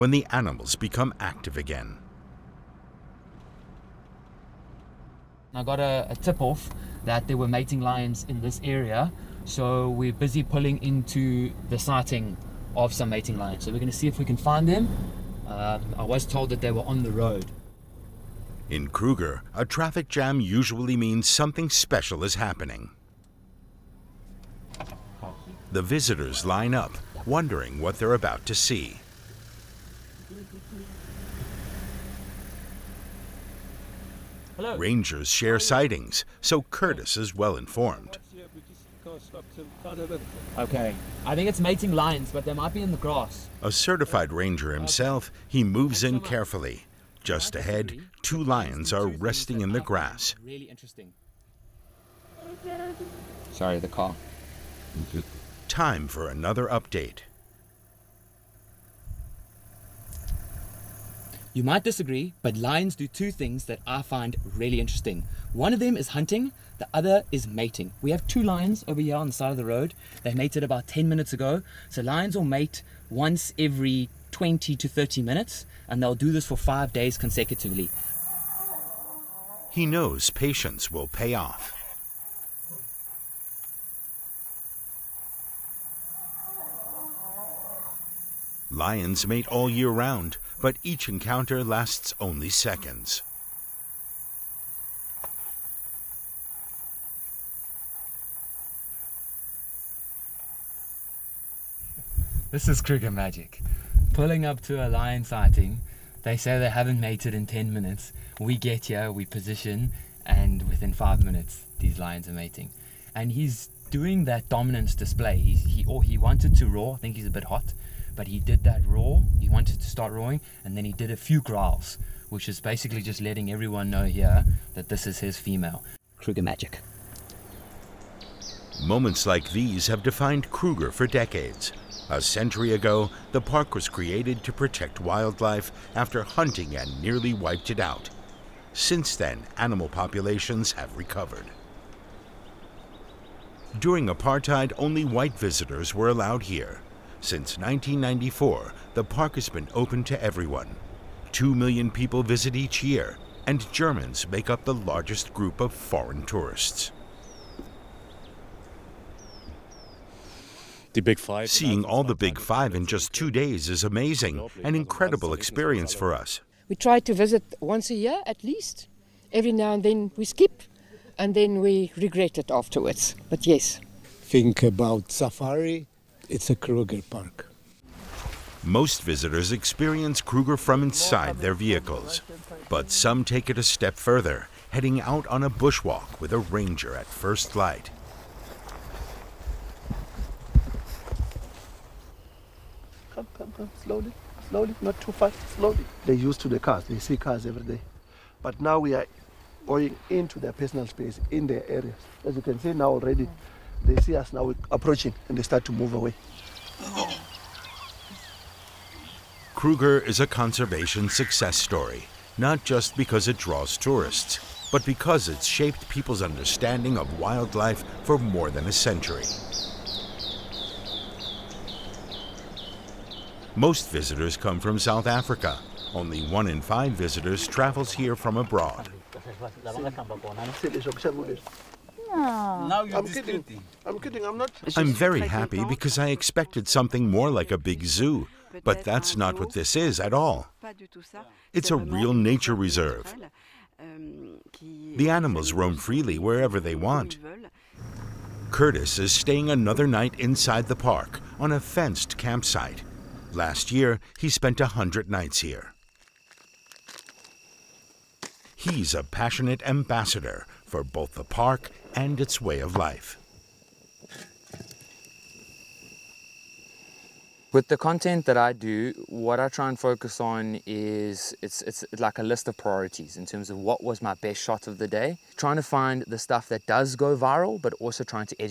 when the animals become active again. I got a tip-off that there were mating lions in this area, so we're busy pulling into the sighting of some mating lions. So we're going to see if we can find them. I was told that they were on the road. In Kruger, a traffic jam usually means something special is happening. The visitors line up, wondering what they're about to see. Hello. Rangers share sightings, so Curtis is well informed. Okay, I think it's mating lions, but they might be in the grass. A certified ranger himself, he moves in carefully. Just ahead, 2 lions are resting in the grass. Really interesting. Sorry, the car. Time for another update. You might disagree, but lions do 2 things that I find really interesting. One of them is hunting, the other is mating. We have 2 lions over here on the side of the road. They mated about 10 minutes ago. So lions will mate once every 20 to 30 minutes, and they'll do this for 5 days consecutively. He knows patience will pay off. Lions mate all year round, but each encounter lasts only seconds. This is Kruger magic. Pulling up to a lion sighting, they say they haven't mated in 10 minutes. We get here, we position, and within 5 minutes, these lions are mating. And he's doing that dominance display. He wanted to roar. I think he's a bit hot, but he did that roar. He wanted to start roaring, and then he did a few growls, which is basically just letting everyone know here that this is his female. Kruger magic. Moments like these have defined Kruger for decades. A century ago, the park was created to protect wildlife after hunting and nearly wiped it out. Since then, animal populations have recovered. During apartheid, only white visitors were allowed here. Since 1994, the park has been open to everyone. 2 million people visit each year, and Germans make up the largest group of foreign tourists. The Big Five. Seeing all the Big Five in just 2 days is amazing, an incredible experience for us. We try to visit once a year at least. Every now and then we skip, and then we regret it afterwards. But yes. Think about safari, it's a Kruger park. Most visitors experience Kruger from inside their vehicles, but some take it a step further, heading out on a bushwalk with a ranger at first light. Come, slowly, not too fast, slowly. They're used to the cars, they see cars every day. But now we are going into their personal space, in their areas. As you can see now already, they see us now approaching and they start to move away. Kruger is a conservation success story, not just because it draws tourists, but because it's shaped people's understanding of wildlife for more than a century. Most visitors come from South Africa. Only 1 in 5 visitors travels here from abroad. Now I'm kidding. I'm not. I'm very happy because I expected something more like a big zoo, but that's not what this is at all. It's a real nature reserve. The animals roam freely wherever they want. Curtis is staying another night inside the park on a fenced campsite. Last year, he spent 100 nights here. He's a passionate ambassador for both the park and its way of life. With the content that I do, what I try and focus on is it's like a list of priorities in terms of what was my best shot of the day. Trying to find the stuff that does go viral, but also trying to educate